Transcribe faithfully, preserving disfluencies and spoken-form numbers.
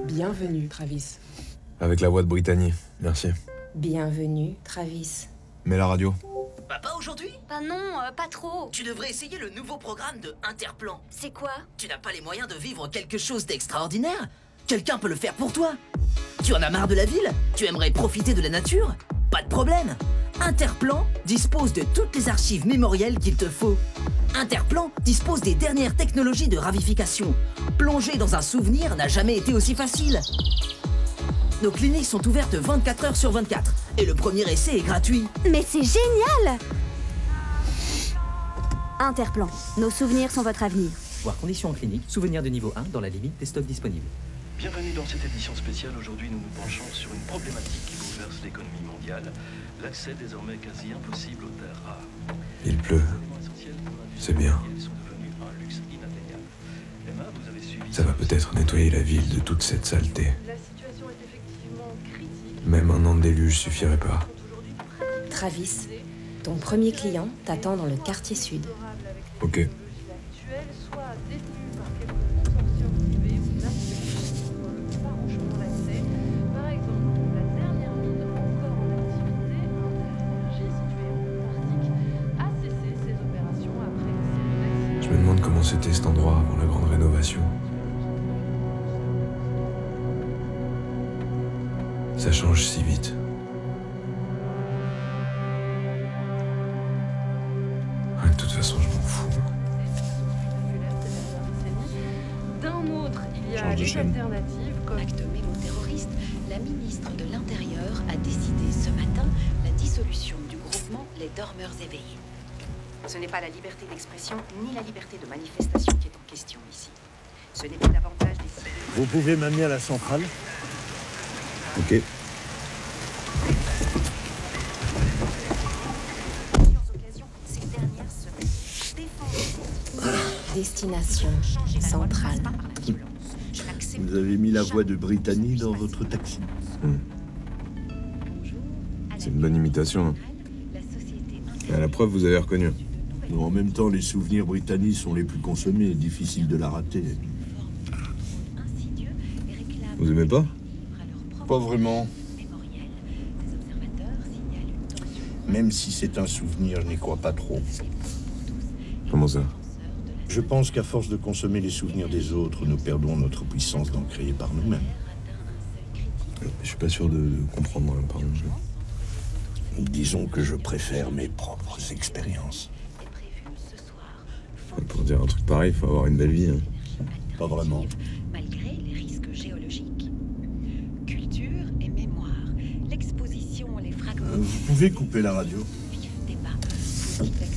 Bienvenue, Travis. Avec la voix de Brittany, merci. Bienvenue, Travis. Mais la radio? Bah pas aujourd'hui? Bah non, euh, pas trop. Tu devrais essayer le nouveau programme de Interplan. C'est quoi? Tu n'as pas les moyens de vivre quelque chose d'extraordinaire? Quelqu'un peut le faire pour toi. Tu en as marre de la ville? Tu aimerais profiter de la nature? Pas de problème. Interplan dispose de toutes les archives mémorielles qu'il te faut. Interplan dispose des dernières technologies de ravification. Plonger dans un souvenir n'a jamais été aussi facile. Nos cliniques sont ouvertes vingt-quatre heures sur vingt-quatre et le premier essai est gratuit. Mais c'est génial! Interplan, nos souvenirs sont votre avenir. Voir conditions en clinique, souvenir de niveau un dans la limite des stocks disponibles. Bienvenue dans cette édition spéciale. Aujourd'hui, nous nous penchons sur une problématique qui bouleverse l'économie mondiale. L'accès désormais quasi impossible aux terres rares. Il pleut. C'est bien. Ça va peut-être nettoyer la ville de toute cette saleté. Même un an de déluge suffirait pas. Travis, ton premier client t'attend dans le quartier sud. Ok. Je me demande comment c'était cet endroit avant la grande rénovation. Ça change si vite. Ouais, de toute façon, je m'en fous. D'un autre, il y a Change de les chaîne. alternatives comme... Acte mémo-terroriste, la ministre de l'Intérieur a décidé ce matin la dissolution du groupement Les Dormeurs Éveillés. Ce n'est pas la liberté d'expression ni la liberté de manifestation qui est en question ici. Ce n'est pas davantage des civils. Vous pouvez m'amener à la centrale? Ok. Ces dernières se défendent. Destination centrale. Vous avez mis la voix de Brittany dans votre taxi. Hmm. C'est une bonne imitation. Hein. Et à la preuve, vous avez reconnu. Non, en même temps, les souvenirs Brittany sont les plus consommés, difficile de la rater. Vous aimez pas? Pas vraiment. Même si c'est un souvenir, je n'y crois pas trop. Comment ça? Je pense qu'à force de consommer les souvenirs des autres, nous perdons notre puissance d'en créer par nous-mêmes. Je suis pas sûr de comprendre, pardon. Disons que je préfère mes propres expériences. Pour dire un truc pareil, il faut avoir une belle vie. Hein. Pas vraiment. Malgré les risques géologiques. Culture et mémoire, l'exposition, les fragments... Euh, vous pouvez couper la radio? Débat, politique